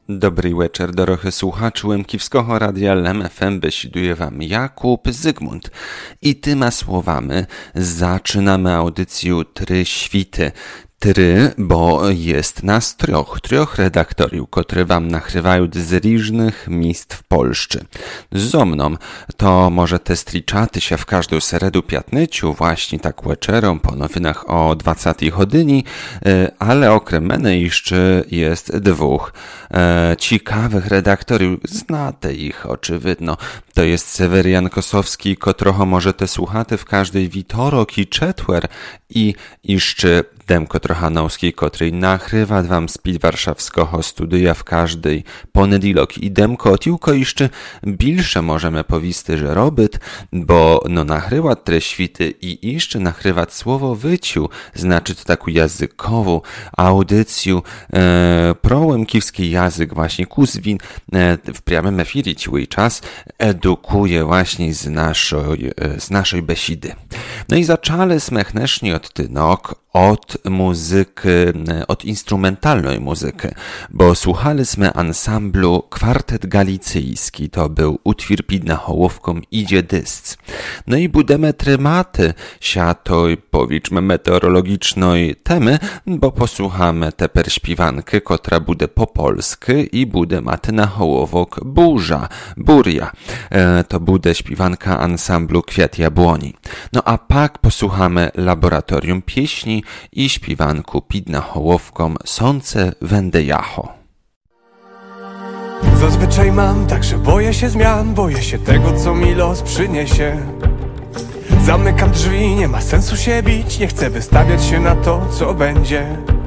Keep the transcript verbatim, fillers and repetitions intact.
Dobry wieczór, drodzy słuchacze Łemkiwskiego Radia L M F M, besiduje wam Jakub Zygmunt. I tyma słowami zaczynamy audycję Try Świty. Try, bo jest nas troch, troch redaktoriów, które wam nachrywają z różnych miejsc w Polsce. Zo mną to może te striczaty się w każdą seredu piatnyciu, właśnie tak wieczorem po nowinach o dwudziestej godzinie, ale okrem mnie jeszcze jest dwóch e, ciekawych redaktoriów, znate ich oczywidno. To jest Sewerian Kosowski, kotrocho możecie słuchać w każdej witorok i czetwer i jeszcze Demko Trochanowski, który nachrywa wam z warszawskiego studia w każdej ponedilok. I Demko tylko jeszcze bilsze możemy powisty, że robić, bo no nachrywa te świty i jeszcze nachrywa słowo wyciu, znaczy to taką jazykową audycję e, pro łemkiwski język właśnie Kuzwin e, w priamym efirie ciły czas edukuje właśnie z naszej, e, z naszej besidy. No i zaczęli smechnecznie od tynok, od muzyki, od instrumentalnej muzyki, bo słuchaliśmy ansamblu Kwartet Galicyjski, to był utwór pod nahołówką Idzie dysc. No i budemy trymaty siatoj, powiedzmy, meteorologicznej temy, bo posłuchamy teper śpiwanki, która bude po polsku i bude maty nahołówok burza, buria. E, to bude śpiwanka ansamblu Kwiat Jabłoni. No a pak posłuchamy Laboratorium Pieśni i śpiwanku pod nahołówką Sące wędę jacho. Zazwyczaj mam tak, że boję się zmian, boję się tego, co mi los przyniesie. Zamykam drzwi, nie ma sensu się bić, nie chcę wystawiać się na to, co będzie.